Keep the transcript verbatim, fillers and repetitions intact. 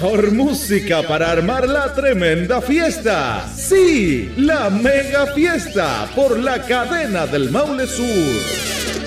mejor música para armar la tremenda fiesta. Sí, la mega fiesta por la cadena del Maule Sur.